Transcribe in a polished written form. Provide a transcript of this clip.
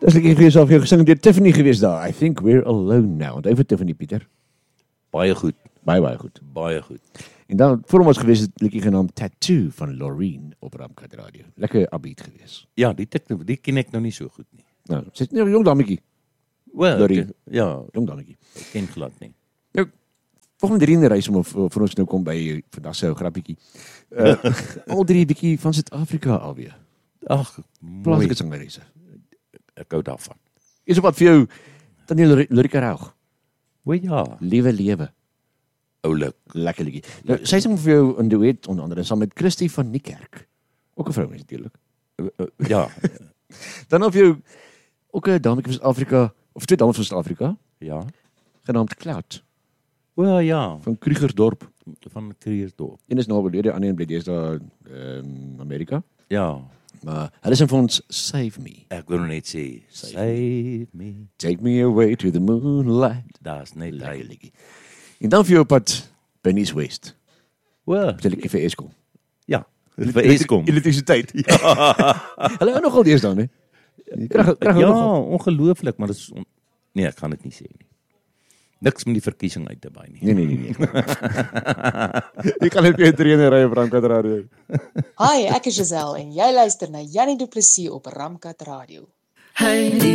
Dis liedjie gewees af jou gesing deur Tiffany gewees daar. I think we're alone now. Onthou vir Tiffany, Pieter. Baie goed. Baie goed. Baie goed. En dan voor ons gewees het liedjie genaamd Tattoo van Loreen op Ramkat Radio. Lekker upbeat gewees. Ja, die ken ek nou nie so goed nie. Nou, sy is nou 'n jong dametjie. Wel, Loreen. ja, Jong dametjie. ek ken glad nie. Nou, volgende drie in die reis om vir ons nou kom by vandag se ou grappietjie. Al drie bietjie van Suid-Afrika alweer. Ag, mooi. Plaaslike sangeresse. Ek hou daarvan. Is op wat vir jou Tannie Lorika Raug. O ja, Liewe lewe. oulik. Lekker liedjie. Nou, sy sing vir jou in duet onder andere saam met Christie van Niekerk. Ook 'n vrou mens natuurlik. Ja, Dan of jou ook 'n dametjie van Suid-Afrika of twee dames van Suid-Afrika ja. genaamd Cloud O ja, van Krugersdorp. van Kriersdorp. Een is nou oorlede, ander een bly deesdae Amerika. Ja, Maar hulle sing vir ons Save Me. ek wil net sê, save me. Take me away to the moonlight. Daar's net Lekker hy. liedjie. En dan vir jou pad Benny's West. O, Dit liedjie vir Eskom. ja, vir Eskom. Elektrisiteit. Hulle hou nogal deesdae, hè? Kry Ja, nogal. ongelooflik, maar dis nee, ek gaan dit nie sê nie. Niks met die verkiesing uit te by nie. Nee. Jy kan net weer trainer ry op Ramkat Radio. Hi, ek is Giselle en jy luister na Jannie Du Plessis op Ramkat Radio. Hey,